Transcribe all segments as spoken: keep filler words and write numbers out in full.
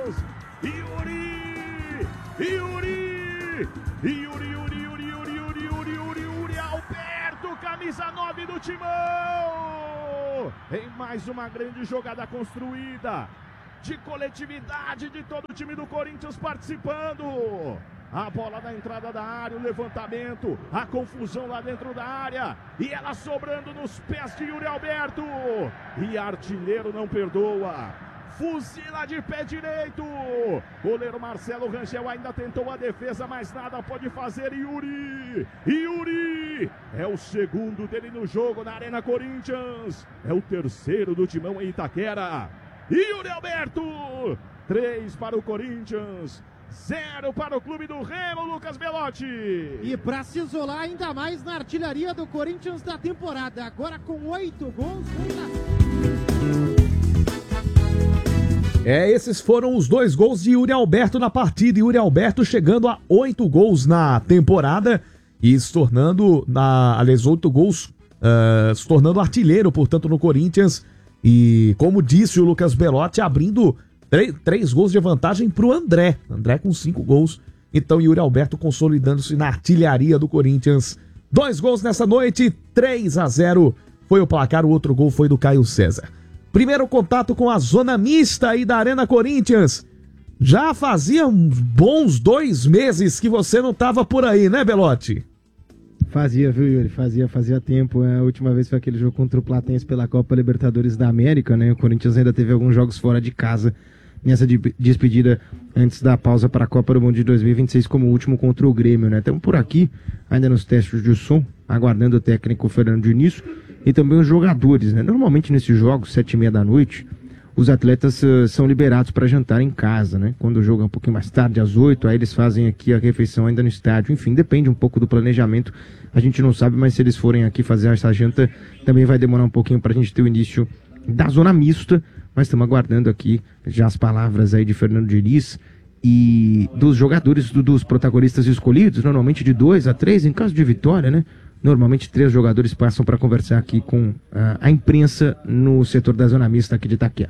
Yuri! Yuri! Yuri, Yuri, Yuri, Yuri, Yuri, Yuri, Yuri, Yuri Alberto, camisa nove do Timão! Em mais uma grande jogada construída, de coletividade de todo o time do Corinthians participando. A bola na entrada da área, o levantamento, a confusão lá dentro da área. E ela sobrando nos pés de Yuri Alberto. E artilheiro não perdoa. Fuzila de pé direito. Goleiro Marcelo Rangel ainda tentou a defesa, mas nada pode fazer. Yuri. Yuri. É o segundo dele no jogo na Arena Corinthians. É o terceiro do Timão em Itaquera. Yuri Alberto. Três para o Corinthians. Zero para o clube do Remo, Lucas Belotti. E para se isolar ainda mais na artilharia do Corinthians da temporada. Agora com oito gols. É, esses foram os dois gols de Yuri Alberto na partida. Yuri Alberto chegando a oito gols na temporada e se tornando, na, aliás, oito gols, uh, se tornando artilheiro, portanto, no Corinthians. E, como disse o Lucas Belotti, abrindo Três, três gols de vantagem para o André. André com cinco gols. Então Yuri Alberto consolidando-se na artilharia do Corinthians. Dois gols nessa noite, três a zero foi o placar. O outro gol foi do Caio César. Primeiro contato com a zona mista aí da Arena Corinthians. Já fazia uns bons dois meses que você não estava por aí, né, Belotti? Fazia, viu, Yuri? Fazia, fazia tempo. A última vez foi aquele jogo contra o Platense pela Copa Libertadores da América, né? O Corinthians ainda teve alguns jogos fora de casa nessa de despedida antes da pausa para a Copa do Mundo de dois mil e vinte e seis, como o último contra o Grêmio, né? Estamos por aqui, ainda nos testes de som, aguardando o técnico Fernando Diniz e também os jogadores, né? Normalmente nesses jogos, sete e meia da noite, os atletas uh, são liberados para jantar em casa, né? Quando o jogo é um pouquinho mais tarde, às oito, aí eles fazem aqui a refeição ainda no estádio. Enfim, depende um pouco do planejamento, a gente não sabe, mas se eles forem aqui fazer essa janta, também vai demorar um pouquinho para a gente ter o início da zona mista, mas estamos aguardando aqui já as palavras aí de Fernando Diniz e dos jogadores, do, dos protagonistas escolhidos, normalmente de dois a três, em caso de vitória, né? Normalmente três jogadores passam para conversar aqui com a, a imprensa no setor da zona mista aqui de Itaquera.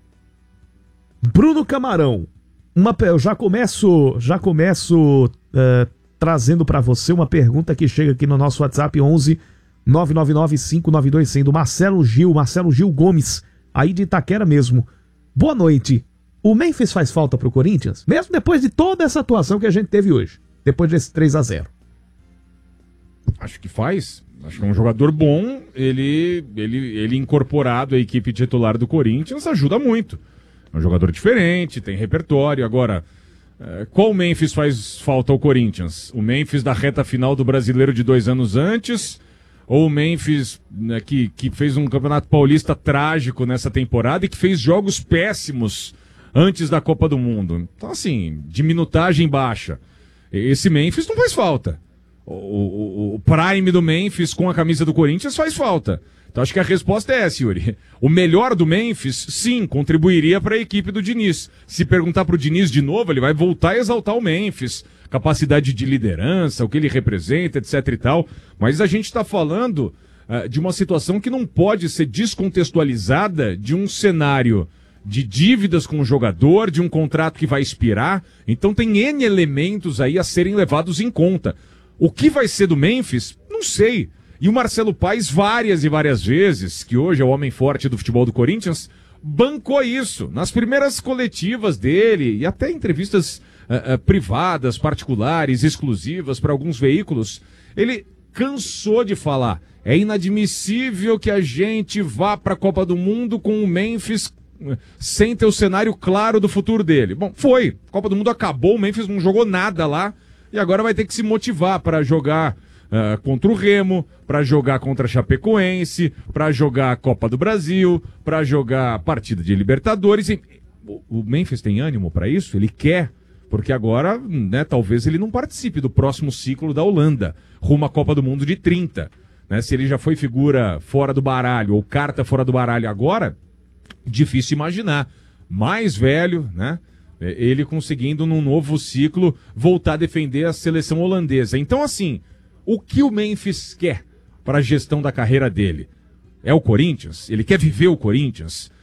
Bruno Camarão, uma, eu já começo, já começo uh, trazendo para você uma pergunta que chega aqui no nosso WhatsApp onze nove nove nove cinco nove dois zero zero do Marcelo Gil, Marcelo Gil Gomes, aí de Itaquera mesmo. Boa noite. O Memphis faz falta pro Corinthians? Mesmo depois de toda essa atuação que a gente teve hoje, depois desse três a zero. Acho que faz. Acho que é um jogador bom. Ele, ele, ele incorporado à equipe titular do Corinthians ajuda muito. É um jogador diferente, tem repertório. Agora, qual Memphis faz falta ao Corinthians? O Memphis da reta final do Brasileiro de dois anos antes? Ou o Memphis, né, que, que fez um Campeonato Paulista trágico nessa temporada e que fez jogos péssimos antes da Copa do Mundo? Então, assim, de minutagem baixa. Esse Memphis não faz falta. O, o, o prime do Memphis com a camisa do Corinthians faz falta. Então acho que a resposta é essa, Yuri. O melhor do Memphis, sim, contribuiria para a equipe do Diniz. Se perguntar para o Diniz de novo, ele vai voltar a exaltar o Memphis. Capacidade de liderança, o que ele representa, etc e tal. Mas a gente está falando uh, de uma situação que não pode ser descontextualizada de um cenário de dívidas com o jogador, de um contrato que vai expirar. Então tem N elementos aí a serem levados em conta. O que vai ser do Memphis? Não sei. E o Marcelo Paes, várias e várias vezes, que hoje é o homem forte do futebol do Corinthians, bancou isso. Nas primeiras coletivas dele, e até entrevistas uh, uh, privadas, particulares, exclusivas para alguns veículos, ele cansou de falar. É inadmissível que a gente vá para a Copa do Mundo com o Memphis uh, sem ter o cenário claro do futuro dele. Bom, foi. A Copa do Mundo acabou, o Memphis não jogou nada lá, e agora vai ter que se motivar para jogar uh, contra o Remo, para jogar contra a Chapecoense, para jogar a Copa do Brasil, para jogar a partida de Libertadores. E o Memphis tem ânimo para isso? Ele quer, porque agora, né, talvez ele não participe do próximo ciclo da Holanda, rumo à Copa do Mundo de trinta. Né? Se ele já foi figura fora do baralho, ou carta fora do baralho agora, difícil imaginar. Mais velho, né? Ele conseguindo num novo ciclo voltar a defender a seleção holandesa. Então, assim, o que o Memphis quer para a gestão da carreira dele? É o Corinthians? Ele quer viver o Corinthians?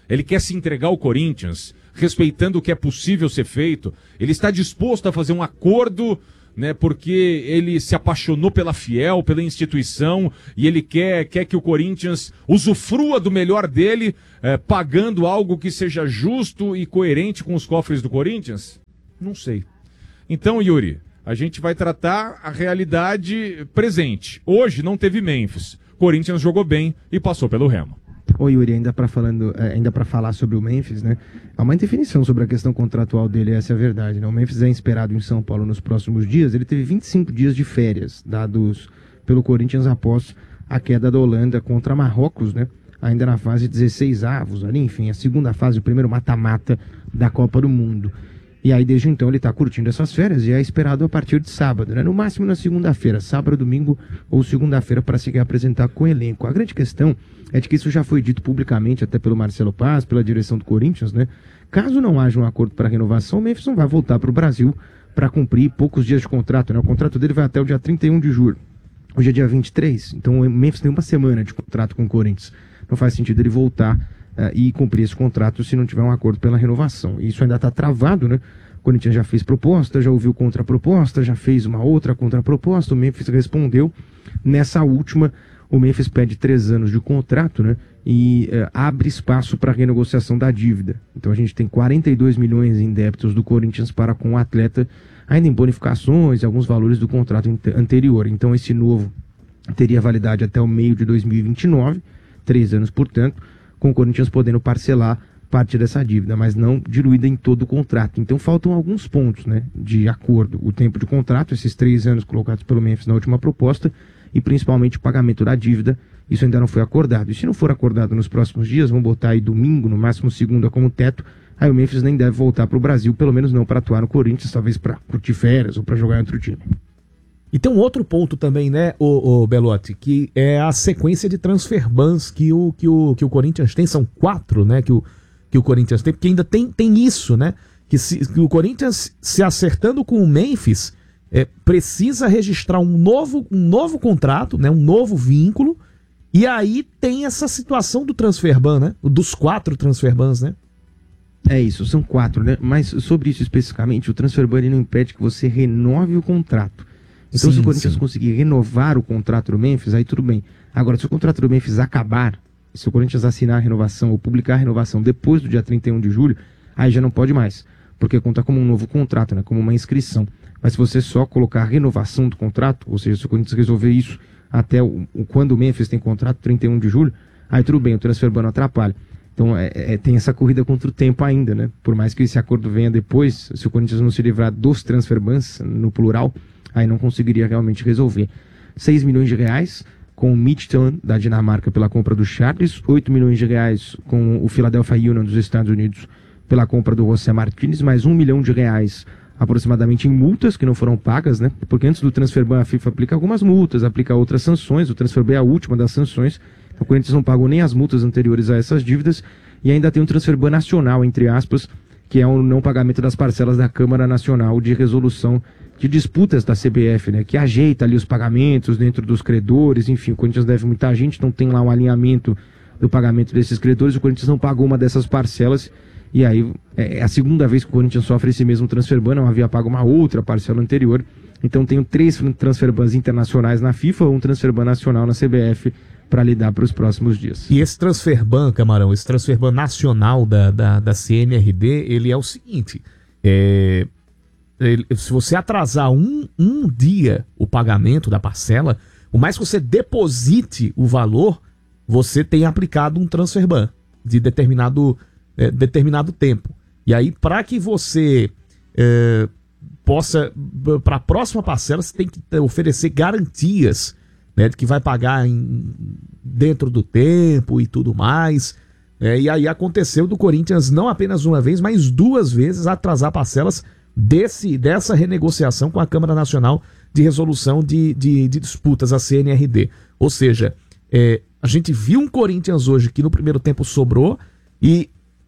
Ele quer se entregar ao Corinthians, respeitando o que é possível ser feito. Ele está disposto a fazer um acordo, né, porque ele se apaixonou pela Fiel, pela instituição, e ele quer, quer que o Corinthians usufrua do melhor dele, eh, pagando algo que seja justo e coerente com os cofres do Corinthians? Não sei. Então, Yuri, a gente vai tratar a realidade presente. Hoje não teve Memphis. Corinthians jogou bem e passou pelo Remo. Ô Yuri, ainda para falando, ainda para falar sobre o Memphis, né? Há uma indefinição sobre a questão contratual dele, essa é a verdade, né? O Memphis é esperado em São Paulo nos próximos dias. Ele teve vinte e cinco dias de férias dados pelo Corinthians após a queda da Holanda contra Marrocos, né? Ainda na fase dezesseis avos, ali, enfim, a segunda fase, o primeiro mata-mata da Copa do Mundo. E aí, desde então, ele está curtindo essas férias e é esperado a partir de sábado, né? No máximo na segunda-feira, sábado, domingo ou segunda-feira, para se apresentar com o elenco. A grande questão é de que isso já foi dito publicamente, até pelo Marcelo Paz, pela direção do Corinthians, né? Caso não haja um acordo para renovação, o Memphis não vai voltar para o Brasil para cumprir poucos dias de contrato, né? O contrato dele vai até o dia trinta e um de julho. Hoje é dia vinte e três, então o Memphis tem uma semana de contrato com o Corinthians. Não faz sentido ele voltar Uh, e cumprir esse contrato se não tiver um acordo pela renovação. Isso ainda está travado, né? O Corinthians já fez proposta, já ouviu contraproposta, já fez uma outra contraproposta, o Memphis respondeu. Nessa última, o Memphis pede três anos de contrato, né? E uh, abre espaço para a renegociação da dívida. Então a gente tem quarenta e dois milhões em débitos do Corinthians para com o atleta, ainda em bonificações e alguns valores do contrato anterior. Então esse novo teria validade até o meio de dois mil e vinte e nove, três anos, portanto, com o Corinthians podendo parcelar parte dessa dívida, mas não diluída em todo o contrato. Então faltam alguns pontos, né, de acordo. O tempo de contrato, esses três anos colocados pelo Memphis na última proposta, e principalmente o pagamento da dívida, isso ainda não foi acordado. E se não for acordado nos próximos dias, vamos botar aí domingo, no máximo segunda como teto, aí o Memphis nem deve voltar para o Brasil, pelo menos não para atuar no Corinthians, talvez para curtir férias ou para jogar em outro time. E tem um outro ponto também, né, o, o Belotti, que é a sequência de transfer bans que o, que o, que o Corinthians tem. São quatro, né, que o, que o Corinthians tem, porque ainda tem, tem isso, né, que, se, que o Corinthians, se acertando com o Memphis, é, precisa registrar um novo, um novo contrato, né, um novo vínculo, e aí tem essa situação do transfer ban, né, dos quatro transfer bans, né. É isso, são quatro, né, mas sobre isso especificamente, o transfer ban ele não impede que você renove o contrato. Então, sim, se o Corinthians sim. conseguir renovar o contrato do Memphis, aí tudo bem. Agora, se o contrato do Memphis acabar, se o Corinthians assinar a renovação ou publicar a renovação depois do dia trinta e um de julho, aí já não pode mais, porque conta como um novo contrato, né, como uma inscrição. Mas se você só colocar a renovação do contrato, ou seja, se o Corinthians resolver isso até o, o, quando o Memphis tem contrato, trinta e um de julho, aí tudo bem, o transfer ban não atrapalha. Então, é, é, tem essa corrida contra o tempo ainda, né? Por mais que esse acordo venha depois, se o Corinthians não se livrar dos transfer bans, no plural, aí não conseguiria realmente resolver. seis milhões de reais com o Midtjylland da Dinamarca pela compra do Charles, oito milhões de reais com o Philadelphia Union dos Estados Unidos pela compra do José Martínez, mais um milhão de reais aproximadamente em multas que não foram pagas, né? Porque antes do transfer ban a FIFA aplica algumas multas, aplica outras sanções, o transfer ban é a última das sanções, então o Corinthians não pagou nem as multas anteriores a essas dívidas e ainda tem um transfer ban nacional, entre aspas, que é o não pagamento das parcelas da Câmara Nacional de Resolução de Disputas da C B F, né, que ajeita ali os pagamentos dentro dos credores, enfim, o Corinthians deve muita gente, não tem lá um alinhamento do pagamento desses credores, o Corinthians não pagou uma dessas parcelas, e aí é a segunda vez que o Corinthians sofre esse mesmo transfer ban, não havia pago uma outra parcela anterior, então tenho três transfer bans internacionais na FIFA, um transfer ban nacional na C B F, para lidar para os próximos dias. E esse transfer ban, Camarão, esse transfer ban nacional da, da, da C N R D, ele é o seguinte, é... Ele, se você atrasar um, um dia o pagamento da parcela, o mais que você deposite o valor, você tem aplicado um transfer ban de determinado, é, determinado tempo. E aí, para que você é, possa, para a próxima parcela, você tem que oferecer garantias, né, de que vai pagar em, dentro do tempo e tudo mais. É, e aí aconteceu do Corinthians não apenas uma vez, mas duas vezes atrasar parcelas Desse, dessa renegociação com a Câmara Nacional de Resolução de, de, de Disputas, a C N R D. Ou seja, é, a gente viu um Corinthians hoje que no primeiro tempo sobrou e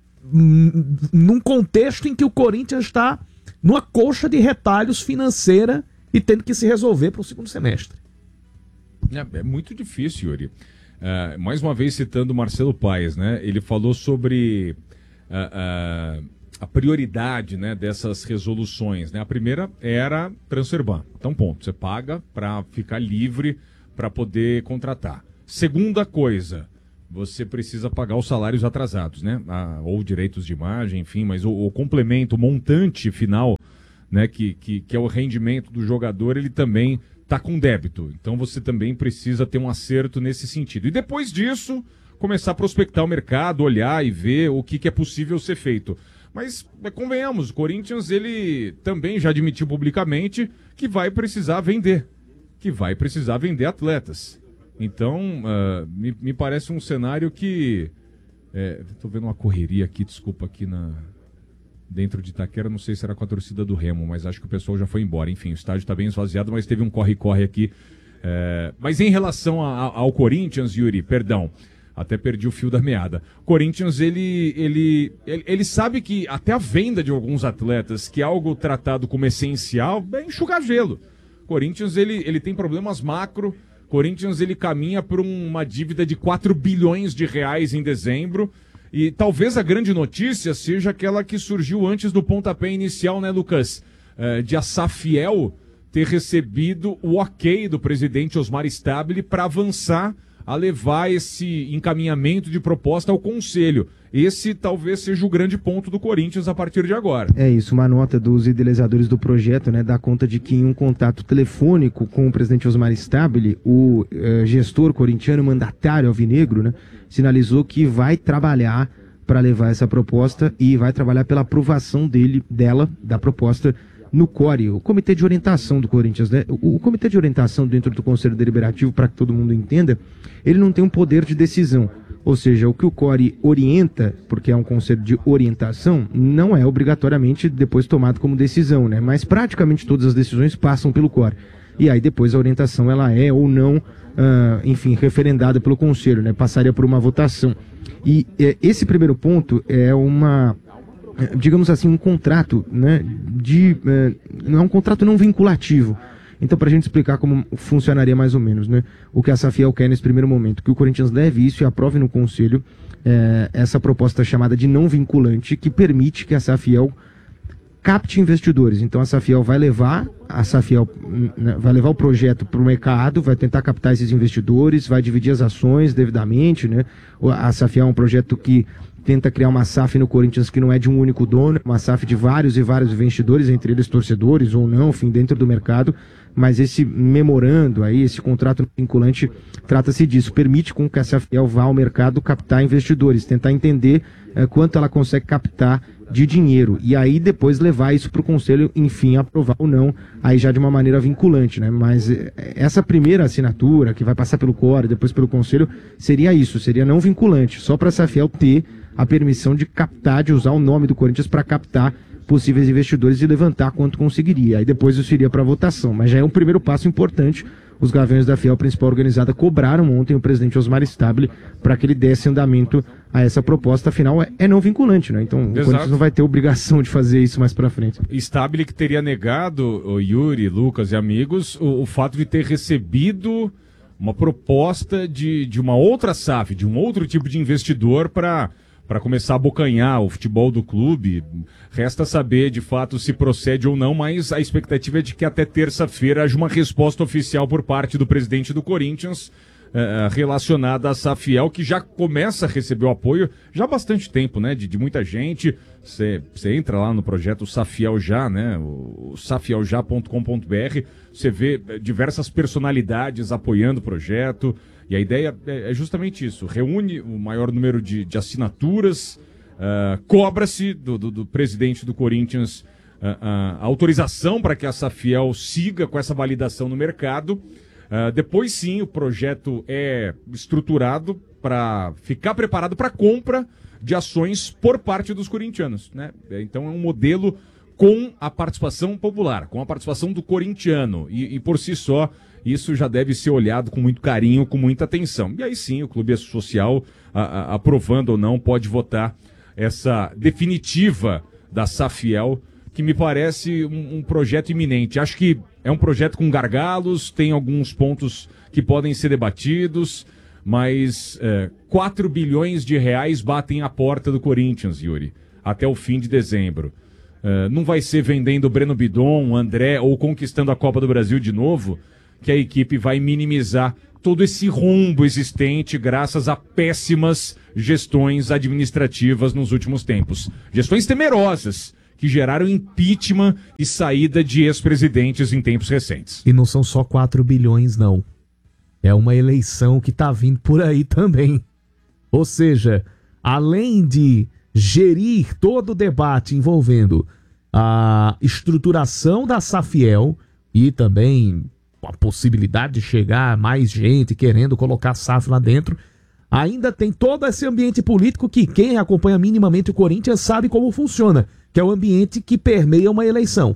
hum, num contexto em que o Corinthians está numa colcha de retalhos financeira e tendo que se resolver para o segundo semestre. É, é muito difícil, Yuri. uh, mais uma vez citando o Marcelo Paes, né? Ele falou sobre uh, uh, a prioridade, né, dessas resoluções, né? A primeira era Transferban. Então, ponto. Você paga para ficar livre para poder contratar. Segunda coisa, você precisa pagar os salários atrasados, né? Ah, ou direitos de imagem, enfim, mas o, o complemento, o montante final, né, que, que, que é o rendimento do jogador, ele também está com débito. Então você também precisa ter um acerto nesse sentido. E depois disso, começar a prospectar o mercado, olhar e ver o que, que é possível ser feito. Mas, convenhamos, o Corinthians, ele também já admitiu publicamente que vai precisar vender. Que vai precisar vender atletas. Então, uh, me, me parece um cenário que... Estou é, vendo uma correria aqui, desculpa, aqui na, dentro de Itaquera, não sei se era com a torcida do Remo, mas acho que o pessoal já foi embora. Enfim, o estádio está bem esvaziado, mas teve um corre-corre aqui. É, mas em relação a, a, ao Corinthians, Yuri, perdão, até perdi o fio da meada. Corinthians, ele, ele, ele, ele sabe que até a venda de alguns atletas, que é algo tratado como essencial, é enxugar gelo. Corinthians, ele, ele tem problemas macro. Corinthians, ele caminha por uma dívida de quatro bilhões de reais em dezembro. E talvez a grande notícia seja aquela que surgiu antes do pontapé inicial, né, Lucas? É, de a Safiel ter recebido o ok do presidente Osmar Stabile para avançar a levar esse encaminhamento de proposta ao Conselho. Esse talvez seja o grande ponto do Corinthians a partir de agora. É isso, uma nota dos idealizadores do projeto, né, dá conta de que em um contato telefônico com o presidente Osmar Stabile, o uh, gestor corintiano, mandatário alvinegro, né, sinalizou que vai trabalhar para levar essa proposta e vai trabalhar pela aprovação dele, dela, da proposta no C O R E, o Comitê de Orientação do Corinthians, né? O, o Comitê de Orientação dentro do Conselho Deliberativo, para que todo mundo entenda, ele não tem um poder de decisão. Ou seja, o que o C O R E orienta, porque é um conselho de orientação, não é obrigatoriamente depois tomado como decisão, né? Mas praticamente todas as decisões passam pelo C O R E. E aí depois a orientação ela é ou não, uh, enfim, referendada pelo Conselho, né? Passaria por uma votação. E é, esse primeiro ponto é uma... digamos assim, um contrato, né, de, é, não é um contrato não vinculativo. Então, para a gente explicar como funcionaria mais ou menos, né, o que a Safiel quer nesse primeiro momento, que o Corinthians leve isso e aprove no Conselho é, essa proposta chamada de não vinculante, que permite que a Safiel capte investidores. Então, a Safiel vai levar, a Safiel, né, vai levar o projeto para o mercado, vai tentar captar esses investidores, vai dividir as ações devidamente, né? A Safiel é um projeto que tenta criar uma S A F no Corinthians que não é de um único dono, uma S A F de vários e vários investidores, entre eles torcedores ou não, enfim, dentro do mercado, mas esse memorando aí, esse contrato vinculante, trata-se disso, permite com que a Safiel vá ao mercado captar investidores, tentar entender é, quanto ela consegue captar de dinheiro, e aí depois levar isso para o Conselho, enfim, aprovar ou não, aí já de uma maneira vinculante, né? Mas essa primeira assinatura, que vai passar pelo C O R E, depois pelo Conselho, seria isso, seria não vinculante, só para a Safiel ter a permissão de captar, de usar o nome do Corinthians para captar possíveis investidores e levantar quanto conseguiria. Aí depois isso iria para votação, mas já é um primeiro passo importante. Os Gaviões da Fiel, principal organizada, cobraram ontem o presidente Osmar Stabile para que ele desse andamento a essa proposta, afinal é, é não vinculante, né? Então Exato. O Corinthians não vai ter obrigação de fazer isso mais para frente. Stabile que teria negado, o Yuri, Lucas e amigos, o, o fato de ter recebido uma proposta de, de uma outra S A F, de um outro tipo de investidor para... para começar a abocanhar o futebol do clube. Resta saber, de fato, se procede ou não, mas a expectativa é de que até terça-feira haja uma resposta oficial por parte do presidente do Corinthians eh, relacionada a Safiel, que já começa a receber o apoio já há bastante tempo, né? De, de muita gente. Você entra lá no projeto Safiel Já, né? O, o safiel já ponto com ponto b r. Você vê diversas personalidades apoiando o projeto. E a ideia é justamente isso, reúne o maior número de, de assinaturas, uh, cobra-se do, do, do presidente do Corinthians uh, uh, a autorização para que a Safiel siga com essa validação no mercado. Uh, depois sim, o projeto é estruturado para ficar preparado para compra de ações por parte dos corintianos, né? Então é um modelo com a participação popular, com a participação do corintiano, e, e por si só isso já deve ser olhado com muito carinho, com muita atenção. E aí sim, o Clube Social, a, a, aprovando ou não, pode votar essa definitiva da Safiel, que me parece um, um projeto iminente. Acho que é um projeto com gargalos, tem alguns pontos que podem ser debatidos, mas é, quatro bilhões de reais batem a porta do Corinthians, Yuri, até o fim de dezembro. É, não vai ser vendendo Breno Bidon, André ou conquistando a Copa do Brasil de novo que a equipe vai minimizar todo esse rombo existente graças a péssimas gestões administrativas nos últimos tempos. Gestões temerosas que geraram impeachment e saída de ex-presidentes em tempos recentes. E não são só quatro bilhões, não. É uma eleição que tá vindo por aí também. Ou seja, além de gerir todo o debate envolvendo a estruturação da Safiel e também a possibilidade de chegar mais gente querendo colocar a S A F lá dentro, ainda tem todo esse ambiente político que quem acompanha minimamente o Corinthians sabe como funciona, que é o ambiente que permeia uma eleição.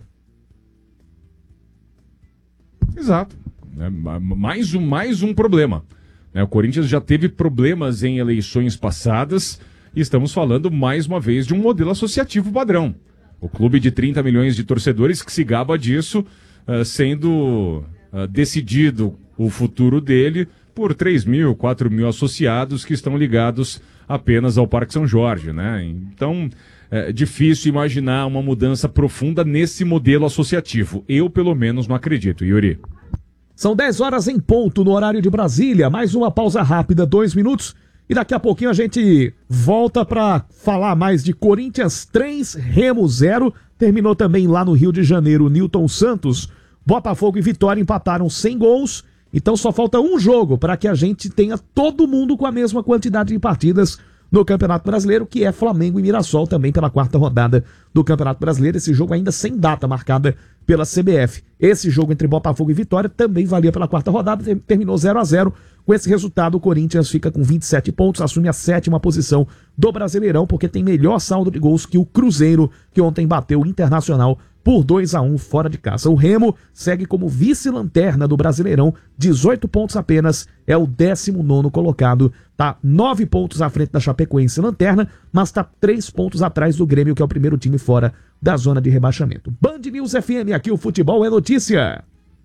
Exato. É, mais, um, mais um problema. É, o Corinthians já teve problemas em eleições passadas e estamos falando mais uma vez de um modelo associativo padrão. O clube de trinta milhões de torcedores que se gaba disso, uh, sendo uh, decidido o futuro dele por três mil, quatro mil associados que estão ligados apenas ao Parque São Jorge, né? Então, é difícil imaginar uma mudança profunda nesse modelo associativo. Eu, pelo menos, não acredito, Yuri. São dez horas em ponto no horário de Brasília. Mais uma pausa rápida, dois minutos. E daqui a pouquinho a gente volta para falar mais de Corinthians três, Remo zero. Terminou também lá no Rio de Janeiro, Newton Santos. Botafogo e Vitória empataram sem gols. Então só falta um jogo para que a gente tenha todo mundo com a mesma quantidade de partidas no Campeonato Brasileiro, que é Flamengo e Mirassol também pela quarta rodada do Campeonato Brasileiro. Esse jogo ainda sem data marcada pela C B F. Esse jogo entre Botafogo e Vitória também valia pela quarta rodada, terminou zero a zero. Com esse resultado, o Corinthians fica com vinte e sete pontos, assume a sétima posição do Brasileirão, porque tem melhor saldo de gols que o Cruzeiro, que ontem bateu o Internacional por dois a um fora de casa. O Remo segue como vice-lanterna do Brasileirão, dezoito pontos apenas, é o décimo nono colocado, tá nove pontos à frente da Chapecoense lanterna, mas tá três pontos atrás do Grêmio, que é o primeiro time fora da zona de rebaixamento. Band News F M, aqui o futebol é notícia.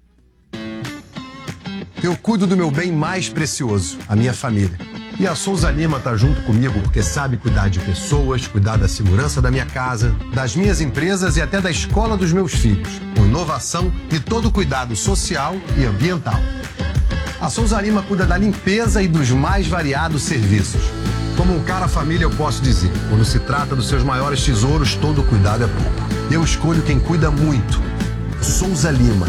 Eu cuido do meu bem mais precioso, a minha família. E a Souza Lima tá junto comigo porque sabe cuidar de pessoas, cuidar da segurança da minha casa, das minhas empresas e até da escola dos meus filhos, com inovação e todo cuidado social e ambiental. A Souza Lima cuida da limpeza e dos mais variados serviços. Como um cara família eu posso dizer, quando se trata dos seus maiores tesouros, todo cuidado é pouco. Eu escolho quem cuida muito. Souza Lima.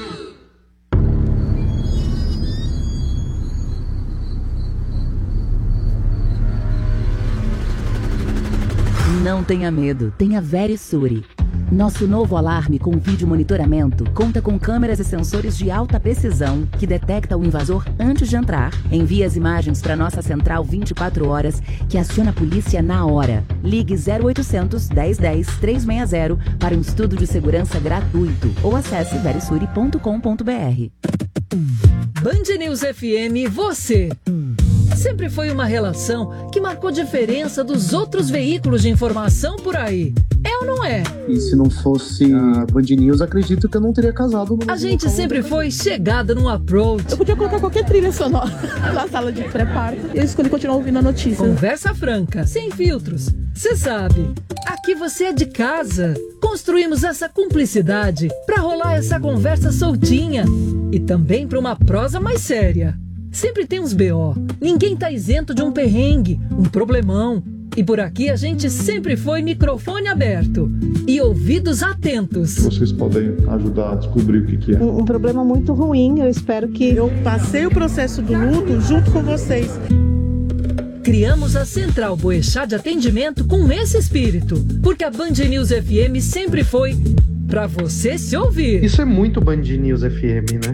Não tenha medo, tenha Verisure. Nosso novo alarme com vídeo monitoramento conta com câmeras e sensores de alta precisão que detecta o invasor antes de entrar, envia as imagens para nossa central vinte e quatro horas, que aciona a polícia na hora. Ligue zero oitocentos, dez dez, trezentos e sessenta para um estudo de segurança gratuito ou acesse verisure ponto com ponto br. Band News F M, você. Sempre foi uma relação que marcou diferença dos outros veículos de informação por aí. É ou não é? E se não fosse a Band News, acredito que eu não teria casado. A gente sempre foi chegada num approach. Eu podia colocar qualquer trilha sonora na sala de pré-parto. Eu escolhi continuar ouvindo a notícia. Conversa franca, sem filtros. Você sabe, aqui você é de casa. Construímos essa cumplicidade pra rolar essa conversa soltinha. E também pra uma prosa mais séria. Sempre tem uns B O. Ninguém tá isento de um perrengue, um problemão. E por aqui a gente sempre foi microfone aberto e ouvidos atentos. Vocês podem ajudar a descobrir o que, que é. Um, um problema muito ruim, eu espero que... Eu passei o processo do luto junto com vocês. Criamos a Central Boechat de Atendimento com esse espírito, porque a Band News F M sempre foi pra você se ouvir. Isso é muito Band News F M, né?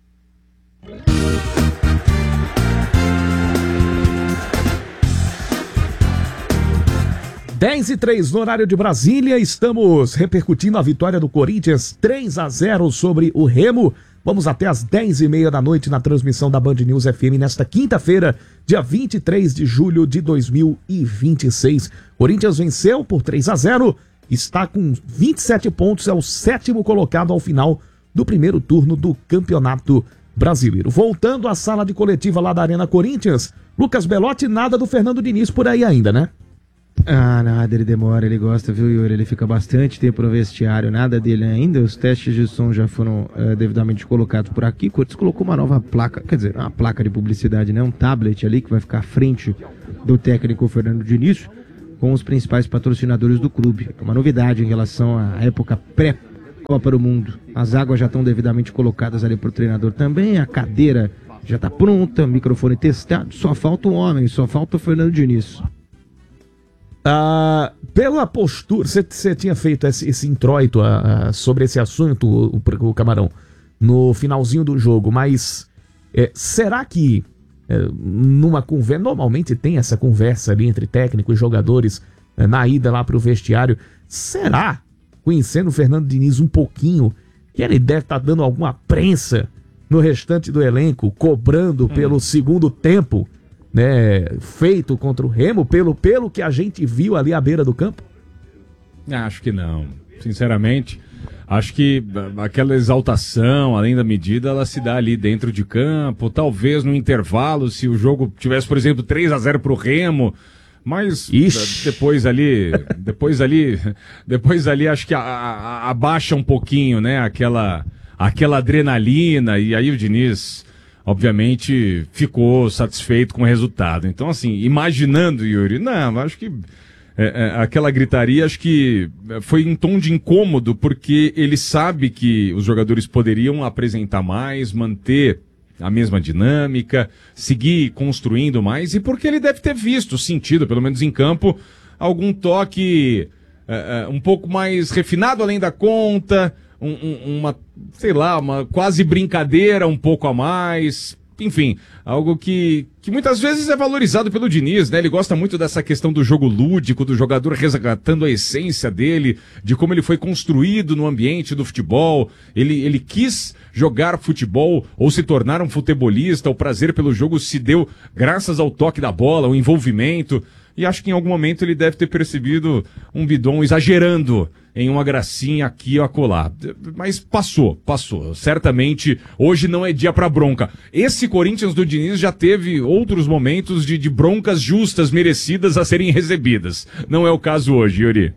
dez e três no horário de Brasília, estamos repercutindo a vitória do Corinthians três a zero sobre o Remo. Vamos até às dez e meia da noite na transmissão da Band News F M nesta quinta-feira, dia vinte e três de julho de dois mil e vinte e seis. Corinthians venceu por três a zero, está com vinte e sete pontos, é o sétimo colocado ao final do primeiro turno do Campeonato brasileiro. Voltando à sala de coletiva lá da Arena Corinthians, Lucas Belotti, nada do Fernando Diniz por aí ainda, né? Ah, nada, ele demora, ele gosta, viu, Yuri? Ele fica bastante tempo no vestiário, nada dele ainda. Os testes de som já foram uh, devidamente colocados por aqui. Corinthians colocou uma nova placa, quer dizer, uma placa de publicidade, né? Um tablet ali que vai ficar à frente do técnico Fernando Diniz com os principais patrocinadores do clube. É uma novidade em relação à época pré-Copa do Mundo. As águas já estão devidamente colocadas ali pro treinador também, a cadeira já tá pronta, microfone testado, só falta o homem, só falta o Fernando Diniz. Ah, pela postura, você tinha feito esse, esse introito ah, sobre esse assunto, o, o Camarão, no finalzinho do jogo, mas é, será que é, numa conversa, normalmente tem essa conversa ali entre técnico e jogadores é, na ida lá pro vestiário, será, conhecendo o Fernando Diniz um pouquinho, que ele deve estar tá dando alguma prensa no restante do elenco, cobrando hum. pelo segundo tempo, né, feito contra o Remo, pelo, pelo que a gente viu ali à beira do campo? Acho que não, sinceramente. Acho que aquela exaltação, além da medida, ela se dá ali dentro de campo, talvez no intervalo, se o jogo tivesse, por exemplo, três a zero pro Remo, mas Ixi. depois ali, depois ali, depois ali acho que a, a, abaixa um pouquinho, né, aquela, aquela adrenalina, e aí o Diniz obviamente ficou satisfeito com o resultado. Então, assim, imaginando, Yuri, não, acho que é, é, aquela gritaria, acho que foi em tom de incômodo, porque ele sabe que os jogadores poderiam apresentar mais, manter a mesma dinâmica, seguir construindo mais, e porque ele deve ter visto, sentido, pelo menos em campo, algum toque é, é, um pouco mais refinado além da conta, Um, um, uma, sei lá, uma quase brincadeira um pouco a mais, enfim, algo que, que muitas vezes é valorizado pelo Diniz, né? Ele gosta muito dessa questão do jogo lúdico, do jogador resgatando a essência dele, de como ele foi construído no ambiente do futebol. Ele, ele quis jogar futebol ou se tornar um futebolista, o prazer pelo jogo se deu graças ao toque da bola, ao envolvimento. E acho que em algum momento ele deve ter percebido um Bidon exagerando em uma gracinha aqui ou acolá. Mas passou, passou. Certamente hoje não é dia pra bronca. Esse Corinthians do Diniz já teve outros momentos de, de broncas justas, merecidas a serem recebidas. Não é o caso hoje, Yuri.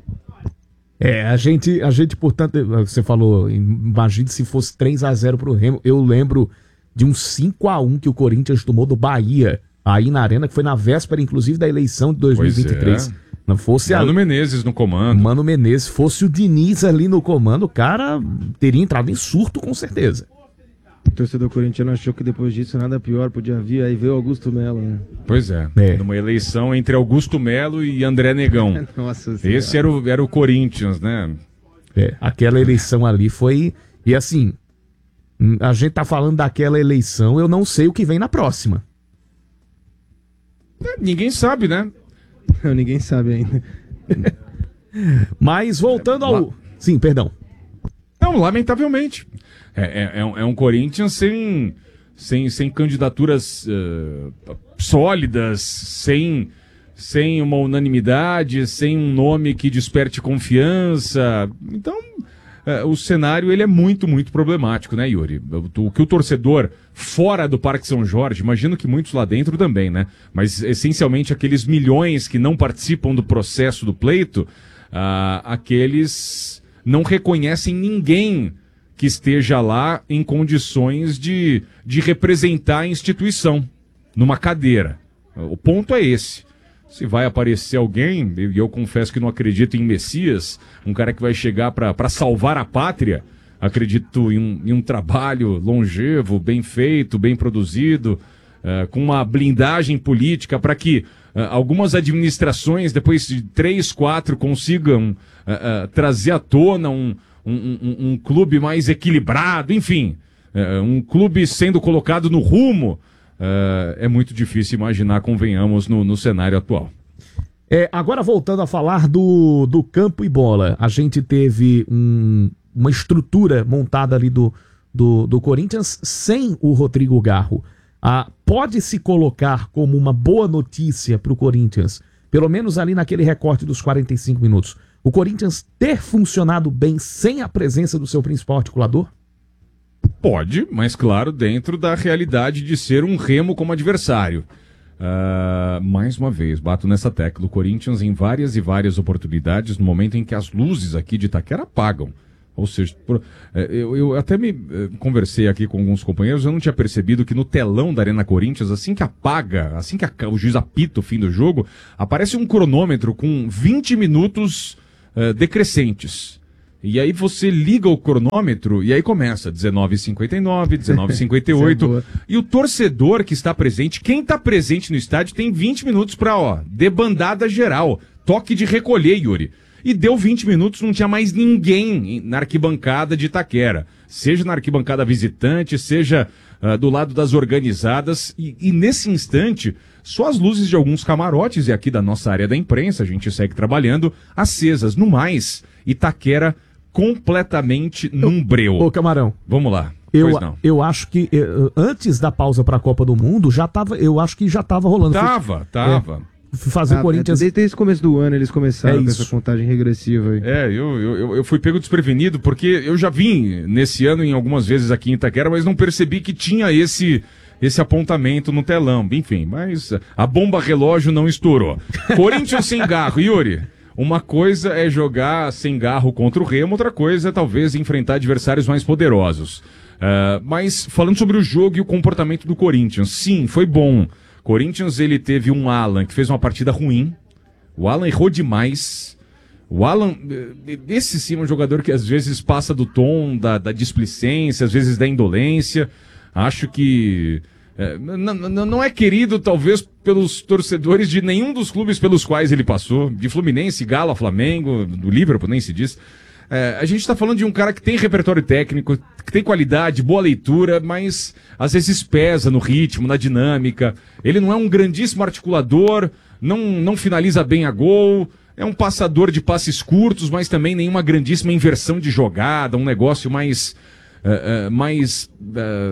É, a gente, a gente, portanto, você falou, imagine se fosse três a zero pro Remo. Eu lembro de um cinco a um que o Corinthians tomou do Bahia, aí na Arena, que foi na véspera, inclusive, da eleição de dois mil e vinte e três. Pois é. Não fosse Mano a... Menezes no comando. Mano Menezes, fosse o Diniz ali no comando, o cara teria entrado em surto, com certeza. O torcedor corintiano achou que depois disso nada pior podia vir, aí veio Augusto Melo, né? Pois é, é. Numa eleição entre Augusto Melo e André Negão. Nossa Senhora. Esse era o, era o Corinthians, né? É, aquela eleição ali foi... E assim, a gente tá falando daquela eleição, eu não sei o que vem na próxima. É, ninguém sabe, né? Não, ninguém sabe ainda. Mas voltando ao... Lá... Sim, perdão. Não, lamentavelmente. É, é, é, um, é um Corinthians sem, sem, sem candidaturas uh, sólidas, sem, sem uma unanimidade, sem um nome que desperte confiança. Então, uh, o cenário ele é muito, muito problemático, né, Yuri? O, o que o torcedor fora do Parque São Jorge, imagino que muitos lá dentro também, né? Mas essencialmente aqueles milhões que não participam do processo do pleito, uh, aqueles não reconhecem ninguém que esteja lá em condições de, de representar a instituição numa cadeira. O ponto é esse. Se vai aparecer alguém, e eu, eu confesso que não acredito em Messias, um cara que vai chegar para salvar a pátria, acredito em um, em um trabalho longevo, bem feito, bem produzido, uh, com uma blindagem política para que uh, algumas administrações, depois de três, quatro, consigam uh, uh, trazer à tona um Um, um, um clube mais equilibrado, enfim, uh, um clube sendo colocado no rumo, uh, é muito difícil imaginar, convenhamos, no, no cenário atual. É, agora voltando a falar do, do campo e bola, a gente teve um, uma estrutura montada ali do, do, do Corinthians sem o Rodrigo Garro. Ah, pode se colocar como uma boa notícia para o Corinthians, pelo menos ali naquele recorte dos quarenta e cinco minutos, o Corinthians ter funcionado bem sem a presença do seu principal articulador? Pode, mas claro, dentro da realidade de ser um Remo como adversário. Uh, mais uma vez, bato nessa tecla. O Corinthians, em várias e várias oportunidades, no momento em que as luzes aqui de Itaquera apagam. Ou seja, por, eu, eu até me eh, conversei aqui com alguns companheiros, eu não tinha percebido que no telão da Arena Corinthians, assim que apaga, assim que a, o juiz apita o fim do jogo, aparece um cronômetro com vinte minutos eh, decrescentes. E aí você liga o cronômetro e aí começa dezenove e cinquenta e nove, dezenove e cinquenta e oito. E o torcedor que está presente, quem está presente no estádio tem vinte minutos para, ó, debandada geral, toque de recolher, Yuri. E deu vinte minutos, não tinha mais ninguém na arquibancada de Itaquera. Seja na arquibancada visitante, seja uh, do lado das organizadas. E, e nesse instante, só as luzes de alguns camarotes e aqui da nossa área da imprensa, a gente segue trabalhando, acesas. No mais, Itaquera completamente num breu. Ô, Camarão. Vamos lá. Eu, pois não. eu acho que eh, antes da pausa para a Copa do Mundo, já tava, eu acho que já estava rolando. Tava, tava. É, fazer ah, o Corinthians... Desde esse começo do ano eles começaram é com essa contagem regressiva aí. É, eu, eu, eu fui pego desprevenido, porque eu já vim nesse ano em algumas vezes aqui em Itaquera, mas não percebi que tinha esse... esse apontamento no telão. Enfim, mas a bomba relógio não estourou. Corinthians sem garro. Yuri, uma coisa é jogar sem garro contra o Remo, outra coisa é talvez enfrentar adversários mais poderosos. Uh, mas falando sobre o jogo e o comportamento do Corinthians, sim, foi bom. Corinthians, ele teve um Alan que fez uma partida ruim. O Alan errou demais. O Alan, esse sim é um jogador que às vezes passa do tom da, da displicência, às vezes da indolência. Acho que é, não é querido, talvez, pelos torcedores de nenhum dos clubes pelos quais ele passou. De Fluminense, Galo, Flamengo, do Liverpool, nem se diz. É, a gente está falando de um cara que tem repertório técnico, que tem qualidade, boa leitura, mas às vezes pesa no ritmo, na dinâmica. Ele não é um grandíssimo articulador, não, não finaliza bem a gol. É um passador de passes curtos, mas também nenhuma grandíssima inversão de jogada, um negócio mais... Uh, uh, mais uh,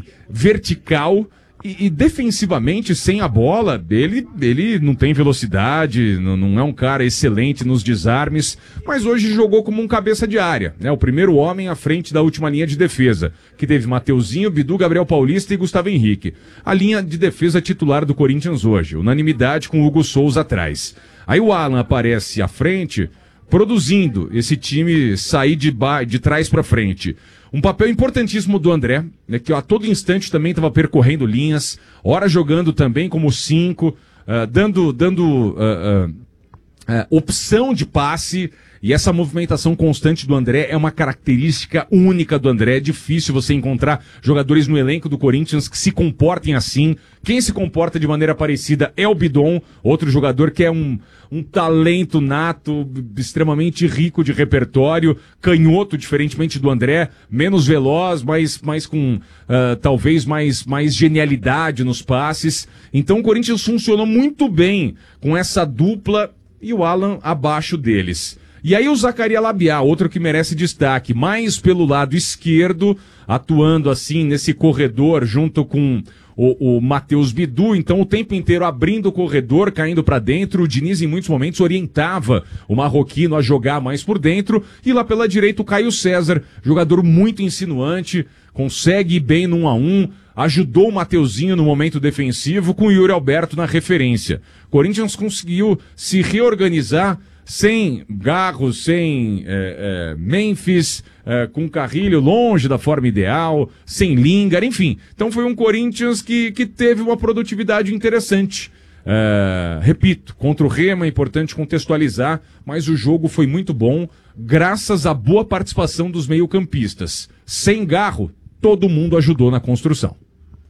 vertical e, e defensivamente sem a bola ele, ele não tem velocidade, não, não é um cara excelente nos desarmes, mas hoje jogou como um cabeça de área, né? O primeiro homem à frente da última linha de defesa, que teve Mateuzinho, Bidu, Gabriel Paulista e Gustavo Henrique. A linha de defesa titular do Corinthians hoje, unanimidade com Hugo Souza atrás. Aí o Alan aparece à frente, produzindo esse time sair de, ba... de trás para frente. Um papel importantíssimo do André, né, que a todo instante também estava percorrendo linhas, ora jogando também como cinco, uh, dando, dando uh, uh, uh, opção de passe, e essa movimentação constante do André é uma característica única do André. É difícil você encontrar jogadores no elenco do Corinthians que se comportem assim. Quem se comporta de maneira parecida é o Bidon, outro jogador que é um, um talento nato, extremamente rico de repertório, canhoto, diferentemente do André, menos veloz, mas, mas com uh, talvez mais, mais genialidade nos passes. Então o Corinthians funcionou muito bem com essa dupla e o Alan abaixo deles. E aí o Zacaria Labiá, outro que merece destaque, mais pelo lado esquerdo, atuando assim nesse corredor junto com o, o Matheus Bidu, então o tempo inteiro abrindo o corredor, caindo para dentro. O Diniz em muitos momentos orientava o marroquino a jogar mais por dentro, e lá pela direita o Caio César, jogador muito insinuante, consegue ir bem no um a um, ajudou o Mateuzinho no momento defensivo com o Yuri Alberto na referência. Corinthians conseguiu se reorganizar sem Garro, sem é, é, Memphis, é, com Carrilho longe da forma ideal, sem Lingard, enfim. Então foi um Corinthians que, que teve uma produtividade interessante. É, repito, contra o Remo é importante contextualizar, mas o jogo foi muito bom, graças à boa participação dos meio-campistas. Sem Garro, todo mundo ajudou na construção.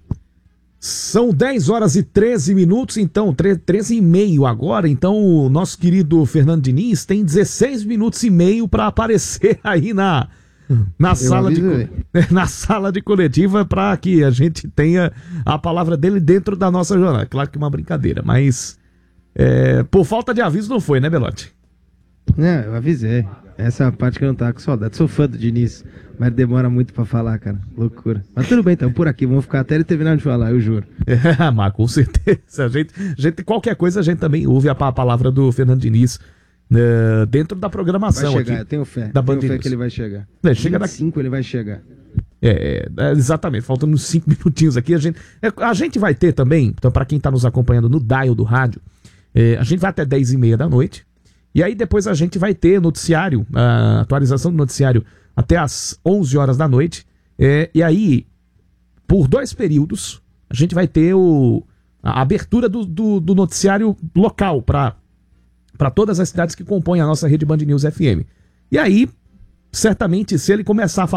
São dez horas e treze minutos, então, treze e meio agora, então o nosso querido Fernando Diniz tem dezesseis minutos e meio para aparecer aí na, na, sala de, na sala de coletiva, para que a gente tenha a palavra dele dentro da nossa jornada. Claro que é uma brincadeira, mas é, por falta de aviso não foi, né, Belotti? Não, eu avisei. Essa é a parte que eu não tava com saudade. Sou fã do Diniz, mas demora muito pra falar, cara. Loucura. Mas tudo bem, então, por aqui. Vamos ficar até ele terminar de falar, eu juro. É, mas com certeza. A gente, a gente, qualquer coisa a gente também ouve a, a palavra do Fernando Diniz uh, dentro da programação. Vai chegar, aqui, eu tenho fé. Da tenho Band fé que ele vai chegar. É, chega vinte e cinco daqui. ele vai chegar. É, é, exatamente, faltando uns cinco minutinhos aqui. A gente, é, a gente vai ter também, então, para quem tá nos acompanhando no dial do rádio, é, a gente vai até dez e meia da noite. E aí depois a gente vai ter noticiário, a atualização do noticiário até as onze horas da noite. É, e aí, por dois períodos, a gente vai ter o, a abertura do, do, do noticiário local para todas as cidades que compõem a nossa rede Band News F M. E aí, certamente, se ele começar a falar